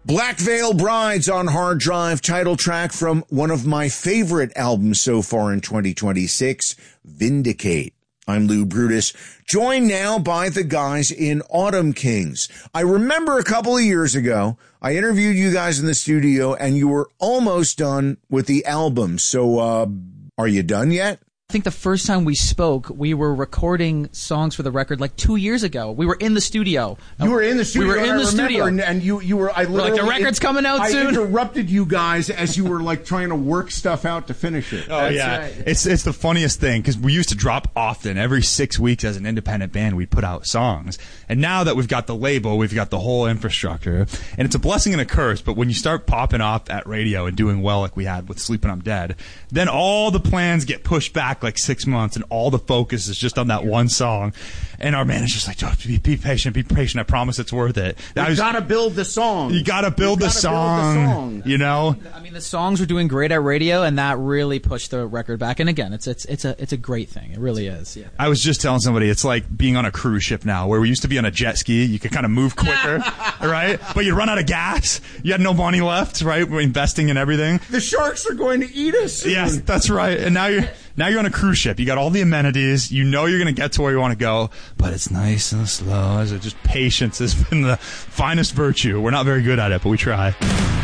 Black Veil Brides on hard drive, title track from one of my favorite albums so far in 2026, Vindicate. I'm Lou Brutus, joined now by the guys in Autumn Kings. I remember a couple of years ago, I interviewed you guys in the studio and you were almost done with the album. So, are you done yet? I think the first time we spoke, we were recording songs for the record like 2 years ago. We were in the studio. You were in the studio. We were in the studio, and you were. I literally, like, the record's coming out soon. I interrupted you guys as you were like trying to work stuff out to finish it. Oh, yeah, right. It's the funniest thing because we used to drop often. Every 6 weeks as an independent band, we'd put out songs. And now that we've got the label, we've got the whole infrastructure, and it's a blessing and a curse. But when you start popping off at radio and doing well like we had with Sleeping I'm Dead, then all the plans get pushed back like 6 months, and all the focus is just on that one song. And our manager's like, oh, be patient. I promise it's worth it. You gotta build the song. You gotta build the song. You know? I mean, the songs were doing great at radio, and that really pushed the record back. And again, it's a great thing. It really is. Yeah. I was just telling somebody, it's like being on a cruise ship now, where we used to be on a jet ski. You could kind of move quicker, right? But you run out of gas. You had no money left, right? We're investing in everything. The sharks are going to eat us. Yes, that's right. And now you're on a cruise ship. You got all the amenities. You know you're going to get to where you want to go, but it's nice and slow. Just patience has been the finest virtue. We're not very good at it, but we try.